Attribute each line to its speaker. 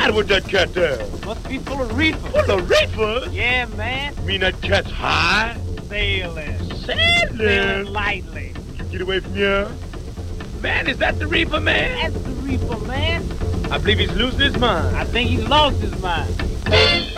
Speaker 1: That what that cat there?
Speaker 2: Must be full of reefer.
Speaker 1: Full of reefer?
Speaker 2: Yeah, man.
Speaker 1: You mean that cat's high?
Speaker 2: Sailing.
Speaker 1: Sailing?
Speaker 2: Sailing lightly.
Speaker 1: Get away from here. Man, is that the reefer, man?
Speaker 2: That's the reefer, man.
Speaker 1: I believe he's losing his mind.
Speaker 2: I think he lost his mind.